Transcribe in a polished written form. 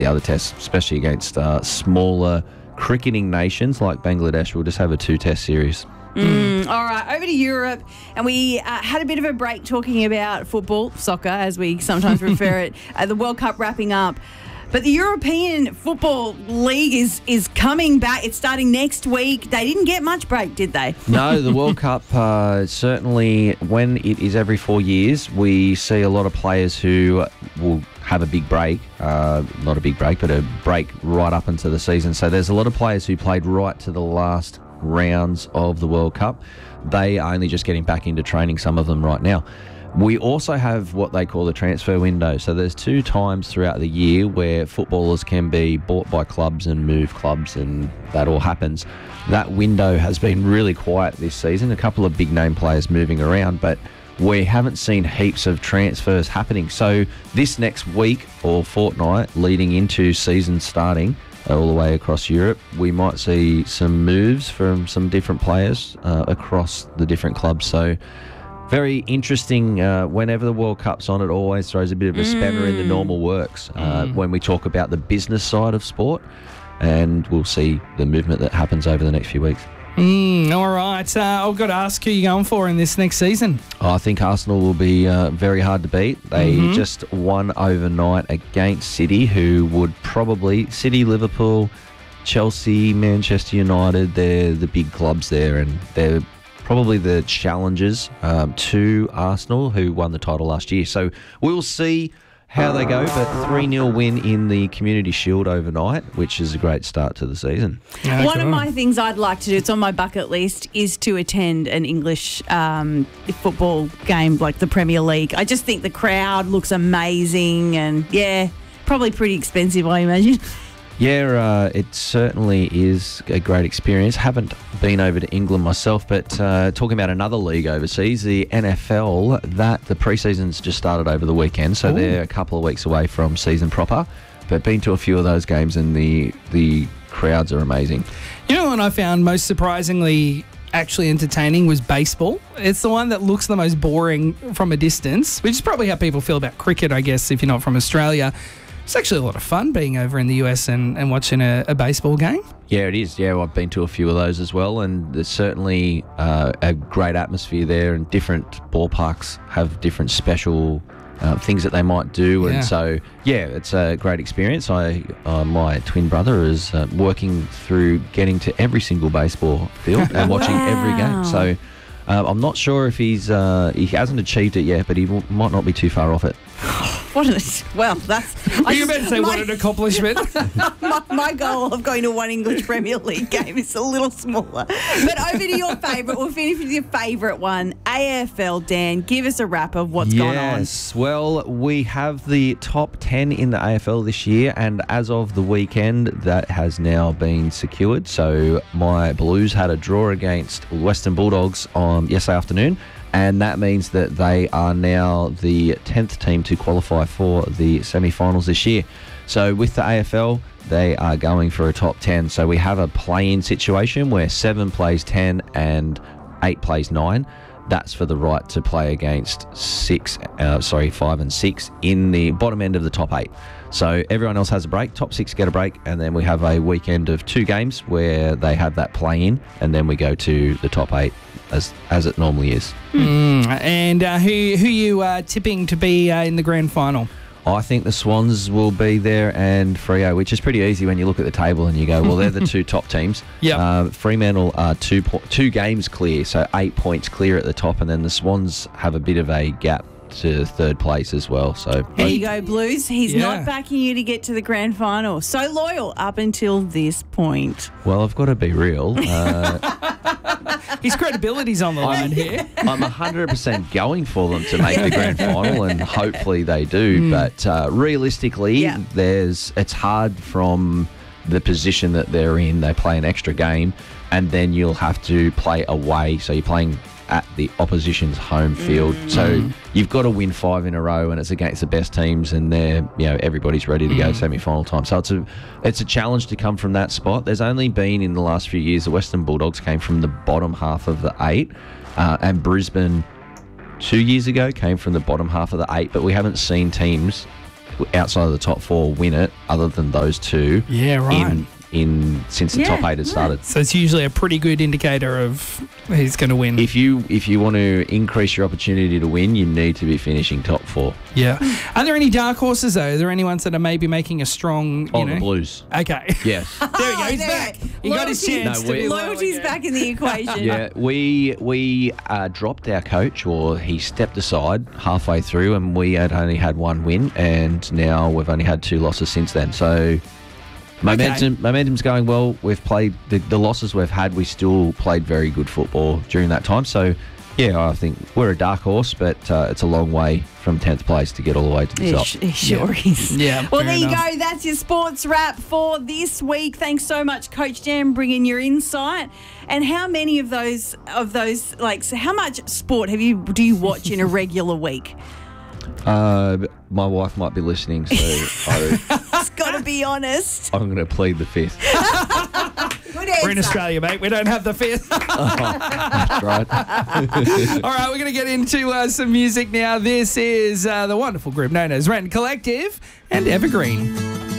the other tests, especially against smaller cricketing nations like Bangladesh. We'll just have a 2-test series. All right, over to Europe, and we had a bit of a break talking about football, soccer, as we sometimes refer it, the World Cup wrapping up. But the European Football League is coming back. It's starting next week. They didn't get much break, did they? No, the World Cup, certainly when it is every 4 years, we see a lot of players who will have a big break. Not a big break, but a break right up into the season. So there's a lot of players who played right to the last rounds of the World Cup. They are only just getting back into training, some of them right now. We also have what they call the transfer window. So there's 2 times throughout the year where footballers can be bought by clubs and move clubs, and that all happens. That window has been really quiet this season. A couple of big name players moving around, but we haven't seen heaps of transfers happening. So this next week or fortnight leading into season starting all the way across Europe, we might see some moves from some different players across the different clubs. So very interesting. Whenever the World Cup's on, it always throws a bit of a spanner in the normal works when we talk about the business side of sport, and we'll see the movement that happens over the next few weeks. All right. I've got to ask who you're going for in this next season. I think Arsenal will be very hard to beat. They just won overnight against City, who would probably... City, Liverpool, Chelsea, Manchester United, they're the big clubs there, and they're probably the challengers to Arsenal, who won the title last year. So we'll see how they go, but 3-0 win in the Community Shield overnight, which is a great start to the season. One of my things I'd like to do, it's on my bucket list, is to attend an English football game like the Premier League. I just think the crowd looks amazing, and probably pretty expensive, I imagine. Yeah, it certainly is a great experience. Haven't been over to England myself, but talking about another league overseas, the NFL, the pre-season's just started over the weekend, so they're a couple of weeks away from season proper. But been to a few of those games, and the crowds are amazing. You know what I found most surprisingly actually entertaining was baseball. It's the one that looks the most boring from a distance, which is probably how people feel about cricket, I guess, if you're not from Australia. It's actually a lot of fun being over in the US and watching a baseball game. Yeah, it is. Yeah, I've been to a few of those as well, and there's certainly a great atmosphere there, and different ballparks have different special things that they might do. And so, it's a great experience. My twin brother is working through getting to every single baseball field and watching every game. So I'm not sure if he hasn't achieved it yet, but he might not be too far off it. That's... You better say what an accomplishment. my goal of going to one English Premier League game is a little smaller. But over to your favourite. We'll finish with your favourite one, AFL. Dan, give us a wrap of what's gone on. Yes, well, we have the top 10 in the AFL this year, and as of the weekend, that has now been secured. So my Blues had a draw against Western Bulldogs on yesterday afternoon, and that means that they are now the 10th team to qualify for the semi-finals this year. So with the AFL, they are going for a top 10. So we have a play-in situation where 7 plays 10 and 8 plays 9. That's for the right to play against 5 and 6 in the bottom end of the top 8. So everyone else has a break. Top 6 get a break, and then we have a weekend of 2 games where they have that play-in, and then we go to the top 8 as it normally is. And who you tipping to be in the grand final? I think the Swans will be there, and Freo, which is pretty easy when you look at the table and you go, well, they're the 2 top teams. Fremantle are 2 games clear, so 8 points clear at the top, and then the Swans have a bit of a gap to 3rd place as well. So there you go, Blues. He's not backing you to get to the grand final. So loyal up until this point. Well, I've got to be real. His credibility's on the line here. I'm 100% going for them to make the grand final, and hopefully they do. But realistically, it's hard from the position that they're in. They play an extra game, and then you'll have to play away. So you're playing at the opposition's home field. So you've got to win 5 in a row, and it's against the best teams, and they're, everybody's ready to go semi-final time. So it's a challenge to come from that spot. There's only been, in the last few years, the Western Bulldogs came from the bottom half of the 8, and Brisbane 2 years ago came from the bottom half of the 8, but we haven't seen teams outside of the top 4 win it, other than those two. Yeah, right. Since the top 8 had started. So it's usually a pretty good indicator of who's going to win. If you want to increase your opportunity to win, you need to be finishing top 4. Yeah. Are there any dark horses, though? Are there any ones that are maybe making a strong, The Blues. Okay. Yes. There we go. He's there back. we He go. got his chance to be Loyalty's back in the equation. Yeah, we dropped our coach, or he stepped aside halfway through, and we had only had 1 win, and now we've only had 2 losses since then. So momentum's going well. We've played the losses we've had. We still played very good football during that time. So yeah, I think we're a dark horse, but it's a long way from 10th place to get all the way to the top. It sure is. Yeah. Well, fair there you enough. go. That's your sports wrap for this week. Thanks so much, Coach Dan, bringing your insight. And how many of those, so how much sport do you watch in a regular week? My wife might be listening, so It's got to be honest. I'm going to plead the 5th. Good answer. We're in Australia, mate. We don't have the 5th. That's right. All right, we're going to get into some music now. This is the wonderful group known as Rent Collective and Evergreen.